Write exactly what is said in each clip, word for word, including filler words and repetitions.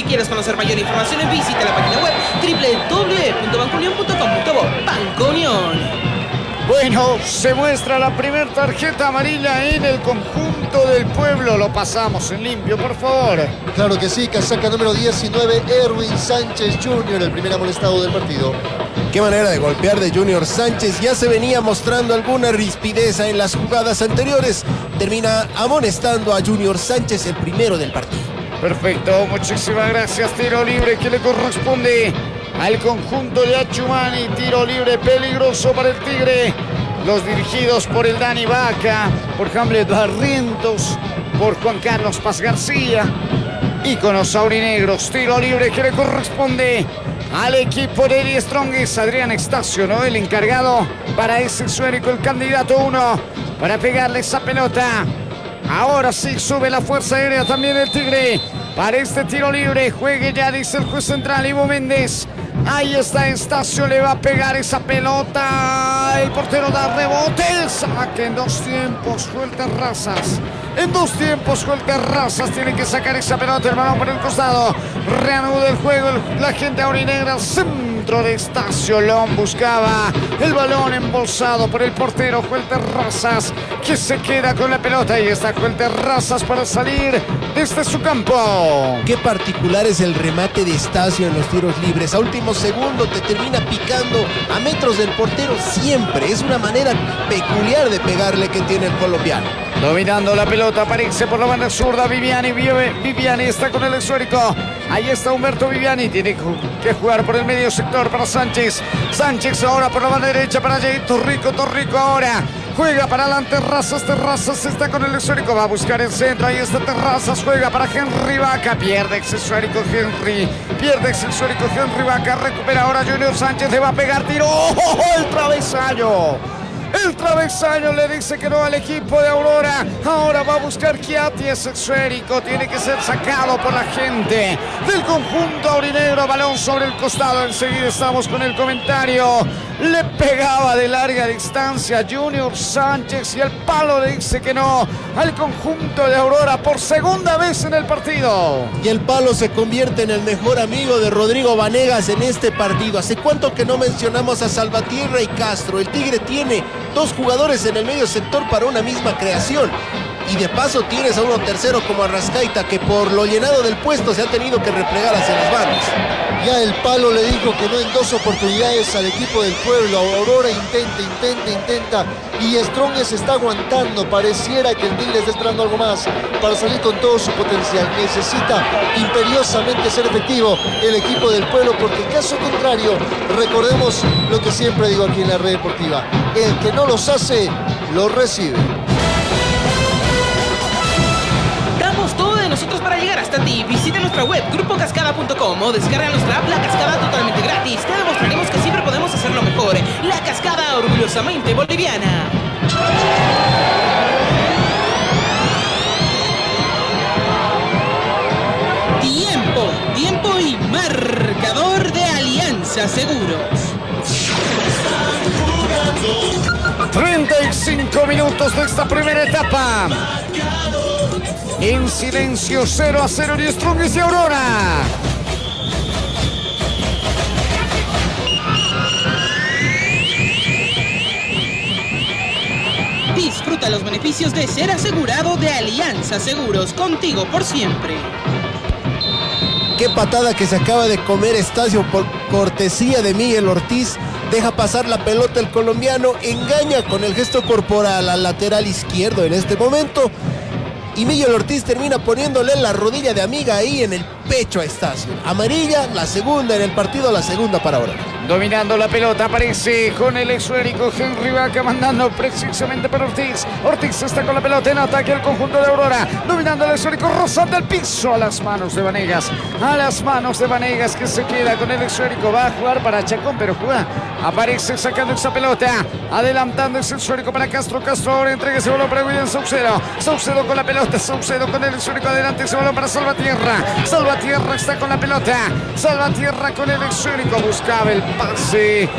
Si quieres conocer mayor información, visita la página web doble u doble u doble u punto banco unión punto com punto bo. Banco Unión. Bueno, se muestra la primera tarjeta amarilla en el conjunto del pueblo. Lo pasamos en limpio, por favor. Claro que sí, casaca número diecinueve, Erwin Sánchez junior, el primer amonestado del partido. Qué manera de golpear de Junior Sánchez. Ya se venía mostrando alguna rispideza en las jugadas anteriores. Termina amonestando a Junior Sánchez, el primero del partido. Perfecto, muchísimas gracias. Tiro libre que le corresponde al conjunto de Achumani. Tiro libre peligroso para el Tigre. Los dirigidos por el Dani Vaca, por Hamlet Barrientos, por Juan Carlos Paz García y con los aurinegros. Tiro libre que le corresponde al equipo de Die Strongest. Adrián Estacio, ¿no? El encargado para ese esférico, el candidato uno, para pegarle esa pelota. Ahora sí sube la fuerza aérea también el Tigre para este tiro libre. Juegue ya, dice el juez central Ivo Méndez. Ahí está Estacio, le va a pegar esa pelota. El portero da rebote. El saque en dos tiempos, Joel Terrazas. En dos tiempos, Joel Terrazas tiene que sacar esa pelota. El balón por el costado. Reanuda el juego. La gente aurinegra. Centro de Estacio. Lom buscaba el balón embolsado por el portero Joel Terrazas, que se queda con la pelota. Y está Joel Terrazas para salir desde su campo. Qué particular es el remate de Estacio en los tiros libres. A último segundo te termina picando a metros del portero siempre. Es una manera peculiar de pegarle que tiene el colombiano. Dominando la pelota, aparece por la banda zurda Viviani. Viviani está con el esférico. Ahí está Humberto Viviani. Tiene que jugar por el medio sector para Sánchez. Sánchez ahora por la banda derecha para Jair Torrico. Torrico ahora juega para adelante. Terrazas. Terrazas está con el esférico. Va a buscar el centro. Ahí está Terrazas. Juega para Henry Vaca. Pierde ese esférico Henry. Pierde ese esférico Henry Vaca. Recupera ahora Junior Sánchez. Le va a pegar tiro. ¡Oh! El travesaño. El travesaño le dice que no al equipo de Aurora. Ahora va a buscar Chiatti ese esférico. Tiene que ser sacado por la gente del conjunto aurinegro. Balón sobre el costado. Enseguida estamos con el comentario. Le pegaba de larga distancia Junior Sánchez y el palo le dice que no al conjunto de Aurora por segunda vez en el partido. Y el palo se convierte en el mejor amigo de Rodrigo Vanegas en este partido. ¿Hace cuánto que no mencionamos a Salvatierra y Castro? El Tigre tiene dos jugadores en el medio sector para una misma creación. Y de paso tienes a uno tercero como Arrascaita, que por lo llenado del puesto se ha tenido que replegar hacia las bandas. Ya el palo le dijo que no en dos oportunidades al equipo del pueblo. Aurora intenta, intenta, intenta. Y Strongest está aguantando. Pareciera que el Tigre está esperando algo más para salir con todo su potencial. Necesita imperiosamente ser efectivo el equipo del pueblo, porque en caso contrario, recordemos lo que siempre digo aquí en la Red Deportiva: el que no los hace, los recibe. Damos todo de nosotros para llegar hasta ti. Visita nuestra web grupo cascada punto com o descarga nuestra app La Cascada totalmente gratis. Te demostraremos que siempre podemos hacerlo mejor. La Cascada, orgullosamente boliviana. Tiempo, tiempo y marcador de Alianza Seguros. treinta y cinco minutos de esta primera etapa. En silencio, cero a cero, Die Strongest y Aurora. Disfruta los beneficios de ser asegurado de Alianza Seguros, contigo por siempre. Qué patada que se acaba de comer Estacio por cortesía de Miguel Ortiz. Deja pasar la pelota el colombiano, engaña con el gesto corporal al lateral izquierdo en este momento. Y Miguel Ortiz termina poniéndole la rodilla de amiga ahí en el pecho a Estacio. Amarilla, la segunda en el partido, la segunda para Aurora. Dominando la pelota, aparece con el esférico Henry Vaca, mandando precisamente para Ortiz. Ortiz está con la pelota en ataque al conjunto de Aurora. Dominando el esférico, rozando el piso a las manos de Vanegas. A las manos de Vanegas, que se queda con el esférico. Va a jugar para Chacón, pero juega. Aparece sacando esa pelota. Adelantando ese esférico para Castro. Castro ahora entrega ese balón para William Saucedo. Saucedo con la pelota. Saucedo con el esférico adelante. Ese balón para Salvatierra. Salvatierra está con la pelota. Salvatierra con el esférico. Buscaba el pase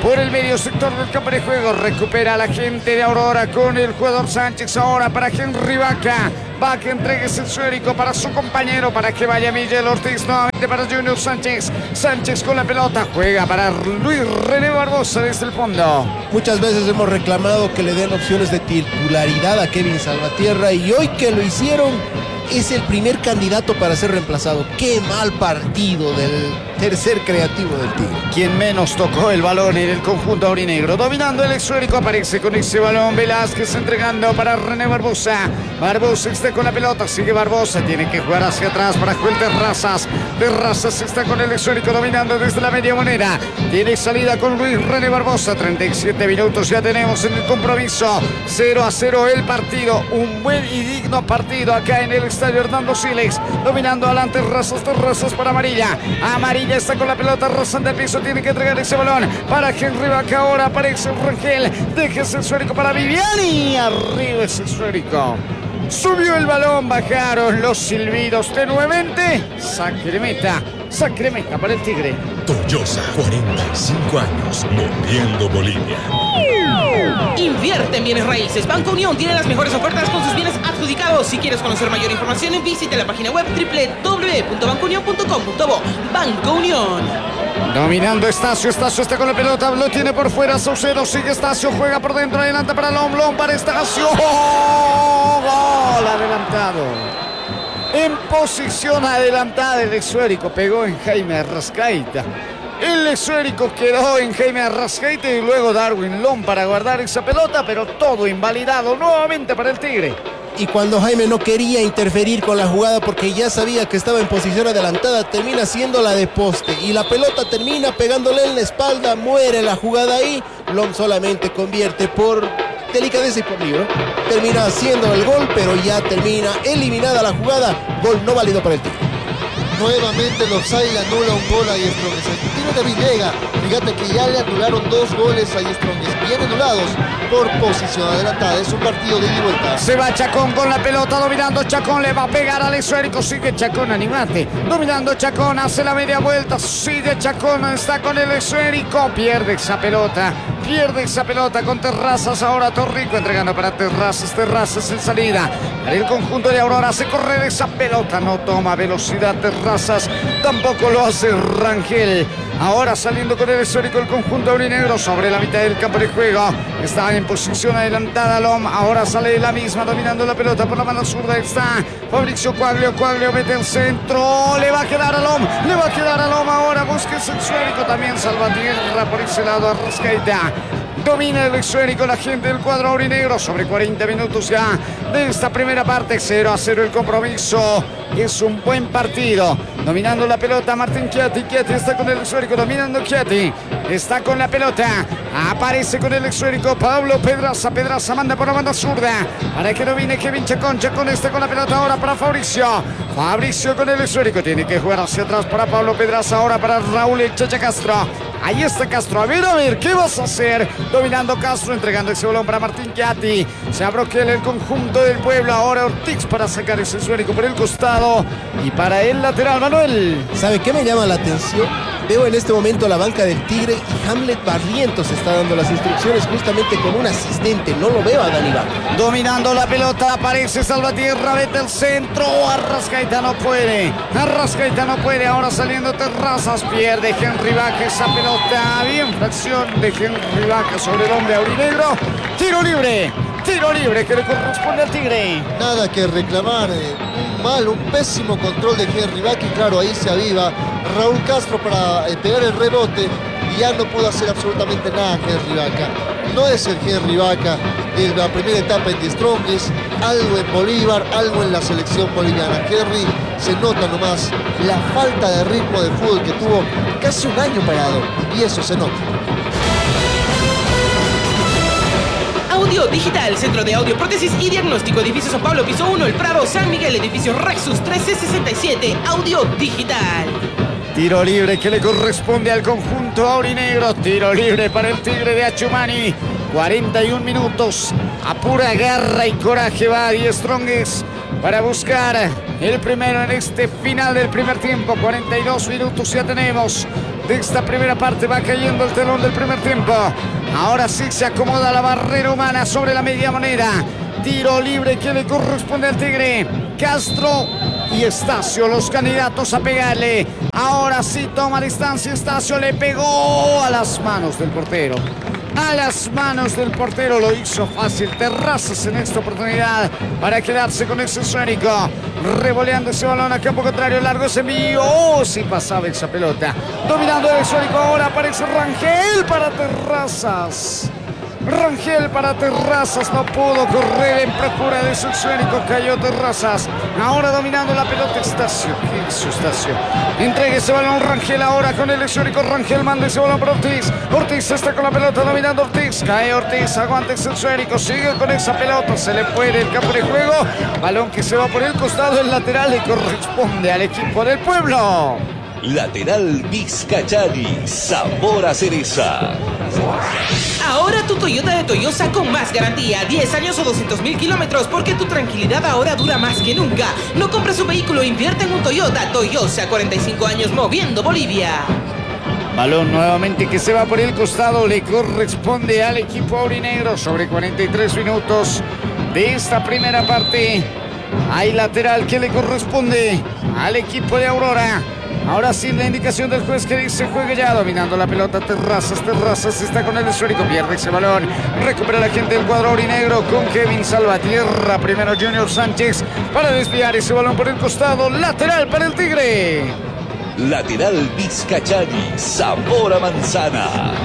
por el medio sector del campo de juego. Recupera a la gente de Aurora con el jugador Sánchez. Ahora para Henry Vaca. Vaca entrega ese esférico para su compañero, para que vaya Miguel Ortiz. Nuevamente para Junior Sánchez. Sánchez con la pelota. Juega para Luis René Barbosa desde el fondo. Muchas veces hemos reclamado que le den opciones de titularidad a Kevin Salvatierra, y hoy que lo hicieron es el primer candidato para ser reemplazado. Qué mal partido del tercer creativo del Tigre. Quien menos tocó el balón en el conjunto aurinegro. Dominando el esférico, aparece con ese balón Velázquez, entregando para René Barbosa. Barbosa está con la pelota, sigue Barbosa, tiene que jugar hacia atrás para Joel Terrazas. Terrazas está con el esférico, dominando desde la media moneda. Tiene salida con Luis René Barbosa. treinta y siete minutos ya tenemos en el compromiso. cero a cero el partido. Un buen y digno partido acá en el estadio Hernando Siles. Dominando adelante Terrazas, Terrazas para Amarilla. Amarilla está con la pelota, rozando el piso, tiene que entregar ese balón para Henry Vaca. Ahora aparece Rangel, deja ese esférico para Viviani. Arriba ese esférico. Subió el balón, bajaron los silbidos de nuevamente. Saque de meta, saque de meta para el Tigre. Toyosa, cuarenta y cinco años, moviendo Bolivia. Invierte en bienes raíces. Banco Unión tiene las mejores ofertas con sus bienes adjudicados. Si quieres conocer mayor información, visite la página web doble u doble u doble u punto banco unión punto com punto bo. Banco Unión. Dominando Estacio, Estacio está con la pelota, lo tiene por fuera, Saucedo sigue Estacio, juega por dentro, adelanta para Lom, Lom para Estacio. ¡Oh! Gol adelantado. En posición adelantada el esférico, pegó en Jaime Arrascaita. El esférico quedó en Jaime Arrascaita y luego Darwin Lom para guardar esa pelota, pero todo invalidado nuevamente para el Tigre. Y cuando Jaime no quería interferir con la jugada porque ya sabía que estaba en posición adelantada, termina siendo la de poste y la pelota termina pegándole en la espalda, muere la jugada ahí. Lom solamente convierte por delicadeza y por libro, termina haciendo el gol, pero ya termina eliminada la jugada. Gol no válido para el Tigre. Nuevamente el offside le anula un gol a Strongest. El tiro de Villega, fíjate que ya le anularon dos goles a Strongest, bien anulados por posición adelantada. Es un partido de ida y vuelta. Se va Chacón con la pelota, dominando Chacón, le va a pegar al esférico, sigue Chacón, animate. Dominando Chacón, hace la media vuelta, sigue Chacón, está con el esférico, pierde esa pelota. Pierde esa pelota con Terrazas, ahora Torrico entregando para Terrazas, Terrazas en salida. Para el conjunto de Aurora se corre esa pelota, no toma velocidad Terrazas, tampoco lo hace Rangel. Ahora saliendo con el esférico el conjunto aurinegro sobre la mitad del campo de juego. Está en posición adelantada Lom, ahora sale la misma dominando la pelota por la mano zurda. Está Fabricio Coaglio, Coaglio mete el centro, le va a quedar a Lom, le va a quedar a Lom, ahora busca ese esférico, también Salvatierra por ese lado Arrascaita. Domina el esférico la gente del cuadro aurinegro sobre cuarenta minutos ya de esta primera parte. cero a cero el compromiso. Es un buen partido. Dominando la pelota Martín Chiatti. Chiatti está con el esférico. Dominando Chiatti. Está con la pelota. Aparece con el esférico Pablo Pedraza. Pedraza manda por la banda zurda para que domine Kevin Chacón. Chacón está con la pelota ahora para Fabricio. Fabricio con el esférico. Tiene que jugar hacia atrás para Pablo Pedraza. Ahora para Raúl El Chacha Castro. Ahí está Castro. A ver, a ver, ¿qué vas a hacer? Dominando Castro, entregando ese balón para Martín Chiatti. Se abroquela el conjunto del pueblo. Ahora Ortiz para sacar ese esférico por el costado. Y para el lateral, Manuel. ¿Sabe qué me llama la atención? Veo en este momento la banca del Tigre y Hamlet Barrientos está dando las instrucciones justamente con un asistente. No lo veo a Dani Vaca. Dominando la pelota, aparece Salvatierra, vete al centro. Arrascaita no puede. Arrascaita no puede. Ahora saliendo Terrazas, pierde Henry Vaca esa pelota. Bien, fracción de Henry Vaca sobre el hombre aurinegro. Tiro libre. Tiro libre que le corresponde al Tigre. Nada que reclamar, eh, un mal, un pésimo control de Henry Vaca y claro, ahí se aviva Raúl Castro para eh, pegar el rebote y ya no pudo hacer absolutamente nada Henry Vaca. No es el Henry Vaca de la primera etapa en The Strongest, algo en Bolívar, algo en la selección boliviana. Henry se nota nomás la falta de ritmo de fútbol que tuvo casi un año parado y eso se nota. Audio Digital, Centro de Audio, Prótesis y Diagnóstico, Edificio San Pablo, Piso uno, El Prado, San Miguel, Edificio Rexus trece sesenta y siete, Audio Digital. Tiro libre que le corresponde al conjunto aurinegro. Tiro libre para el Tigre de Achumani. cuarenta y un minutos. A pura garra y coraje va Die Strongest para buscar El primero en este final del primer tiempo. cuarenta y dos minutos ya tenemos de esta primera parte. Va cayendo el telón del primer tiempo. Ahora sí se acomoda la barrera humana sobre la media moneda. Tiro libre que le corresponde al Tigre. Castro y Estacio, los candidatos a pegarle. Ahora sí toma distancia Estacio, le pegó a las manos del portero. A las manos del portero, lo hizo fácil Terrazas en esta oportunidad para quedarse con ese esférico. Revoleando ese balón a campo contrario, largo ese envío. Oh, sí pasaba esa pelota. Dominando el esférico, ahora aparece Rangel para Terrazas. Rangel para Terrazas, no pudo correr en procura de su esférico, cayó Terrazas. Ahora dominando la pelota Estacio. ¿Qué hizo Estacio? Entrega ese balón Rangel ahora con el esférico. Rangel manda ese balón para Ortiz. Ortiz está con la pelota, dominando Ortiz. Cae Ortiz, aguanta ese esférico, sigue con esa pelota, se le puede el campo de juego. Balón que se va por el costado, el lateral le corresponde al equipo del pueblo. Lateral Vizcachani, sabor a cereza. Ahora tu Toyota de Toyosa con más garantía, diez años o doscientos mil kilómetros, porque tu tranquilidad ahora dura más que nunca. No compres un vehículo, invierte en un Toyota. Toyosa, cuarenta y cinco años moviendo Bolivia. Balón nuevamente que se va por el costado, le corresponde al equipo aurinegro sobre cuarenta y tres minutos de esta primera parte. Hay lateral que le corresponde al equipo de Aurora. Ahora sí la indicación del juez que dice juegue ya, dominando la pelota Terrazas. Terrazas está con el esférico, pierde ese balón, recupera la gente del cuadro aurinegro con Kevin Salvatierra. Primero Junior Sánchez para desviar ese balón por el costado, lateral para el Tigre. Lateral Vizcachani, sabor a manzana.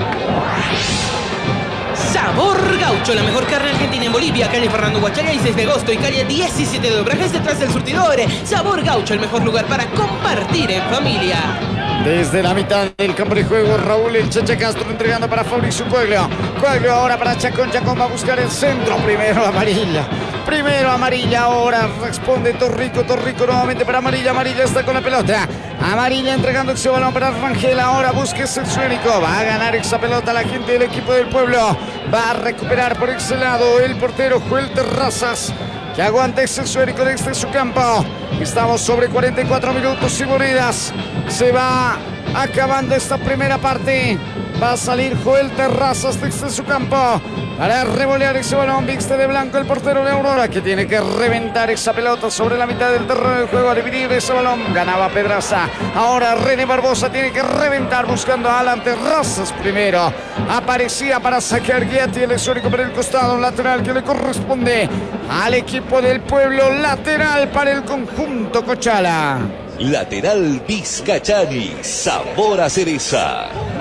Sabor Gaucho, la mejor carne argentina en Bolivia. Calle Fernando Huachalla y seis de agosto y calle diecisiete de Obrajes detrás del surtidor. Sabor Gaucho, el mejor lugar para compartir en familia. Desde la mitad del campo de juego, Raúl el Chacha Castro entregando para Fabricio Coelho. Coelho ahora para Chacón. Chacón va a buscar el centro. Primero Amarilla. Primero Amarilla. Ahora responde Torrico. Torrico nuevamente para Amarilla. Amarilla está con la pelota. Amarilla entregando ese balón para Rangel. Ahora busca ese esférico. Va a ganar esa pelota la gente del equipo del pueblo. Va a recuperar por ese lado el portero Joel Terrazas, que aguanta ese esférico desde su campo. Estamos sobre cuarenta y cuatro minutos y monedas. Se va acabando esta primera parte. Va a salir Joel Terrazas desde su campo para revolear ese balón. Viste de blanco el portero de Aurora, que tiene que reventar esa pelota sobre la mitad del terreno de juego, a dividir ese balón. Ganaba Pedraza. Ahora René Barbosa tiene que reventar buscando a Alan Terrazas primero. Aparecía para sacar Guiati, el esférico por el costado. Un lateral que le corresponde al equipo del pueblo. Lateral para el conjunto Cochala. Lateral Vizcachani, sabor a cereza.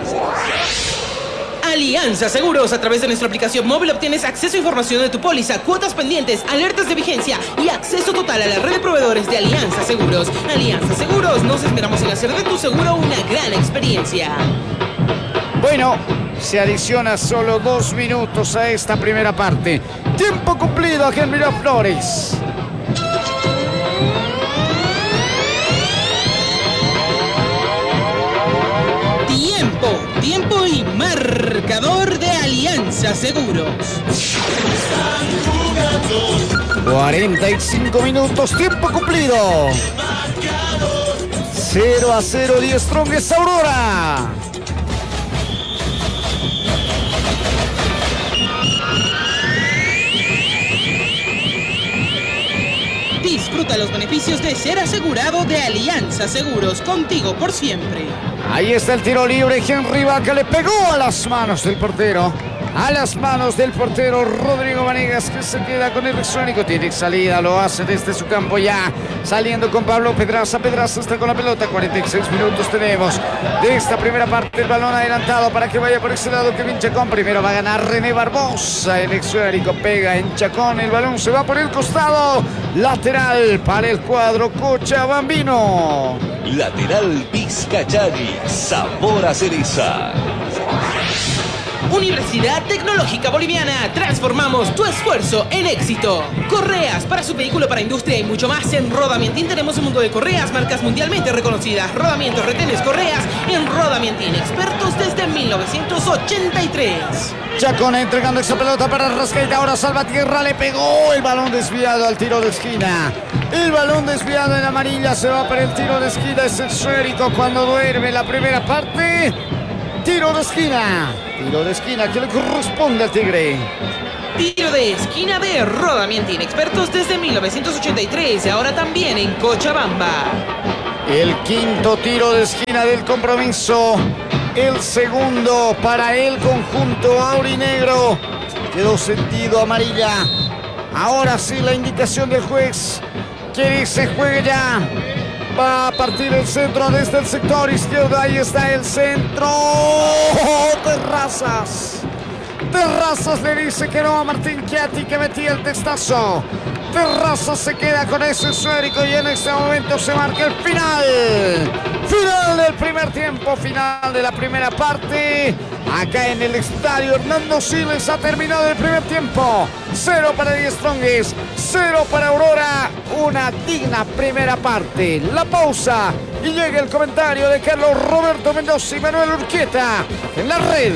Alianza Seguros. A través de nuestra aplicación móvil obtienes acceso a información de tu póliza, cuotas pendientes, alertas de vigencia y acceso total a la red de proveedores de Alianza Seguros. Alianza Seguros, nos esperamos en hacer de tu seguro una gran experiencia. Bueno, se adiciona solo dos minutos a esta primera parte. Tiempo cumplido a Henry Flores. Tiempo, tiempo y marcador de Alianza Seguros. cuarenta y cinco minutos, tiempo cumplido. cero a cero, Die Strongest Aurora. Disfruta los beneficios de ser asegurado de Alianza Seguros, contigo por siempre. Ahí está el tiro libre. Henry Vaca le pegó a las manos del portero. A las manos del portero Rodrigo Vanegas, que se queda con el electrónico. Tiene salida, lo hace desde su campo ya. Saliendo con Pablo Pedraza. Pedraza está con la pelota. cuarenta y seis minutos tenemos de esta primera parte. El balón adelantado para que vaya por ese lado Kevin Chacón. Primero va a ganar René Barbosa. El electrónico pega en Chacón. El balón se va por el costado. Lateral para el cuadro Cochabambino. Lateral Vizcachani, sabor a cereza. Universidad Tecnológica Boliviana, transformamos tu esfuerzo en éxito. Correas para su vehículo, para industria y mucho más. En Rodamientín tenemos un mundo de correas, marcas mundialmente reconocidas. Rodamientos, retenes, correas en Rodamientín, expertos desde mil novecientos ochenta y tres. Chacón entregando esa pelota para Rascaita, ahora Salvatierra, le pegó el balón desviado al tiro de esquina. El balón desviado en amarilla, se va para el tiro de esquina, es esférico cuando duerme la primera parte. Tiro de esquina, tiro de esquina que le corresponde al Tigre. Tiro de esquina de Rodamientín, expertos desde mil novecientos ochenta y tres, ahora también en Cochabamba. El quinto tiro de esquina del compromiso. El segundo para el conjunto aurinegro. Quedó sentido amarilla. Ahora sí la indicación del juez. Que se juegue ya. Va a partir el centro desde el sector izquierdo. Ahí está el centro. Terrazas. Terrazas le dice que no a Martín Chiatti, que metía el testazo. Terrazas se queda con ese esférico y en este momento se marca el final. Final del primer tiempo, final de la primera parte. Acá en el estadio Hernando Siles ha terminado el primer tiempo. Cero para Die Strongest, cero para Aurora. Una digna primera parte. La pausa y llega el comentario de Carlos Roberto Mendoza y Manuel Urquieta en la red.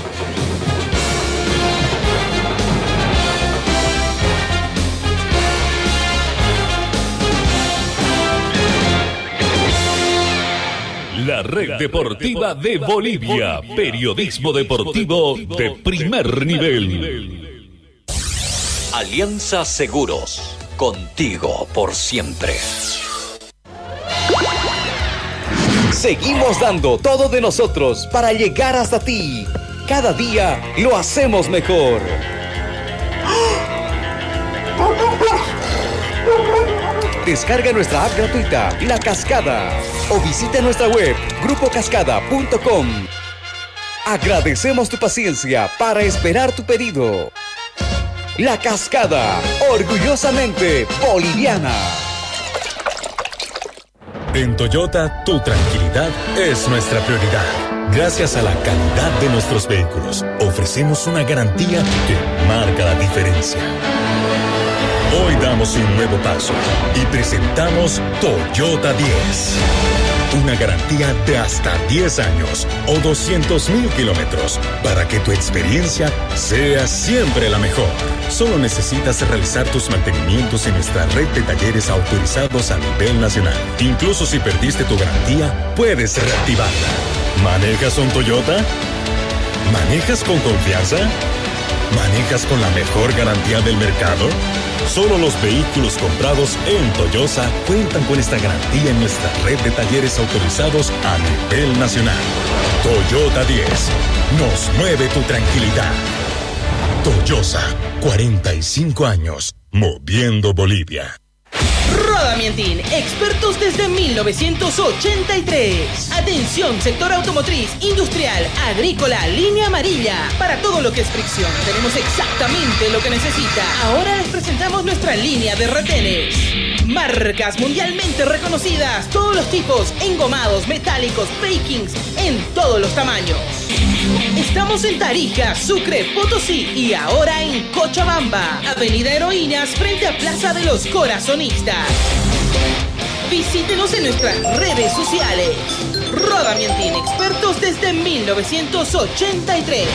La red deportiva de Bolivia. Periodismo deportivo de primer nivel. Alianza Seguros. Contigo por siempre. Seguimos dando todo de nosotros para llegar hasta ti. Cada día lo hacemos mejor. Descarga nuestra app gratuita, La Cascada, o visita nuestra web, grupo cascada punto com. Agradecemos tu paciencia para esperar tu pedido. La Cascada, orgullosamente boliviana. En Toyota, tu tranquilidad es nuestra prioridad. Gracias a la calidad de nuestros vehículos, ofrecemos una garantía que marca la diferencia. Hoy damos un nuevo paso y presentamos Toyota diez. Una garantía de hasta diez años o doscientos mil kilómetros para que tu experiencia sea siempre la mejor. Solo necesitas realizar tus mantenimientos en nuestra red de talleres autorizados a nivel nacional. Incluso si perdiste tu garantía, puedes reactivarla. ¿Manejas un Toyota? ¿Manejas con confianza? ¿Manejas con la mejor garantía del mercado? Solo los vehículos comprados en Toyosa cuentan con esta garantía en nuestra red de talleres autorizados a nivel nacional. Toyota diez. Nos mueve tu tranquilidad. Toyosa, cuarenta y cinco años, moviendo Bolivia. Rodamientín, expertos desde mil novecientos ochenta y tres. Atención, sector automotriz, industrial, agrícola, línea amarilla. Para todo lo que es fricción, tenemos exactamente lo que necesita. Ahora les presentamos nuestra línea de retenes. Marcas mundialmente reconocidas, todos los tipos, engomados, metálicos, bakings, en todos los tamaños. Estamos en Tarija, Sucre, Potosí y ahora en Cochabamba, Avenida Heroínas, frente a Plaza de los Corazonistas. Visítenos en nuestras redes sociales. Rodamientín, expertos desde mil novecientos ochenta y tres.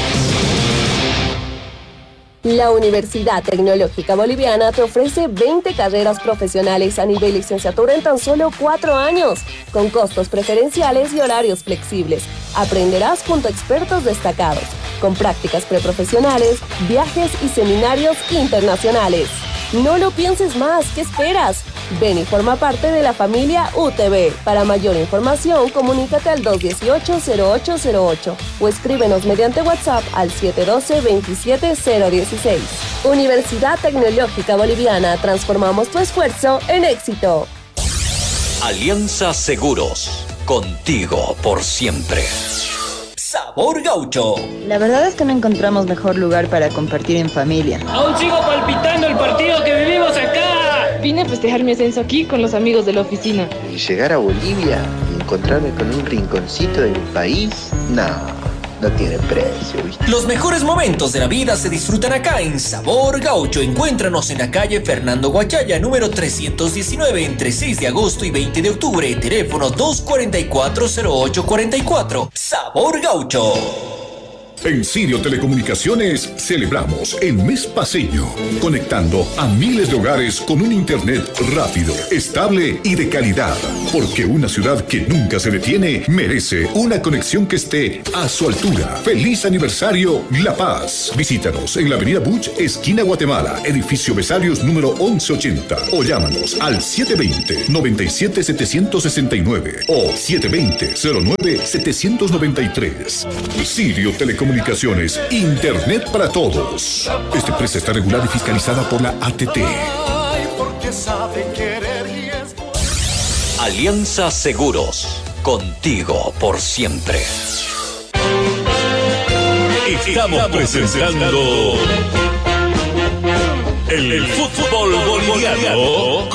La Universidad Tecnológica Boliviana te ofrece veinte carreras profesionales a nivel licenciatura en tan solo cuatro años, con costos preferenciales y horarios flexibles. Aprenderás junto a expertos destacados, con prácticas preprofesionales, viajes y seminarios internacionales. No lo pienses más, ¿qué esperas? Ven y forma parte de la familia U T B. Para mayor información, comunícate al dos dieciocho, cero ocho cero ocho o escríbenos mediante WhatsApp al siete uno dos, veintisiete cero dieciséis. Universidad Tecnológica Boliviana, transformamos tu esfuerzo en éxito. Alianza Seguros, contigo por siempre. Sabor Gaucho. La verdad es que no encontramos mejor lugar para compartir en familia. Aún sigo palpitando el partido que vivimos acá. Vine a festejar mi ascenso aquí con los amigos de la oficina. Y llegar a Bolivia y encontrarme con un rinconcito del país, no. no tiene precio, ¿viste? Los mejores momentos de la vida se disfrutan acá en Sabor Gaucho. Encuéntranos en la calle Fernando Guachaya, número trescientos diecinueve, entre seis de agosto y veinte de octubre. Teléfono dos cuatro cuatro, cero ocho cuatro cuatro. Sabor Gaucho. En Sirio Telecomunicaciones celebramos el mes paseño, conectando a miles de hogares con un internet rápido, estable y de calidad. Porque una ciudad que nunca se detiene merece una conexión que esté a su altura. ¡Feliz aniversario, La Paz! Visítanos en la avenida Buch, esquina Guatemala, edificio Besarios número once ochenta. O llámanos al siete dos cero, nueve siete siete seis nueve o siete dos cero, cero nueve siete nueve tres. Sirio Telecomunicaciones. Comunicaciones, Internet para todos. Esta empresa está regulada y fiscalizada por la A T T. Alianza Seguros, contigo por siempre. Estamos presentando el fútbol boliviano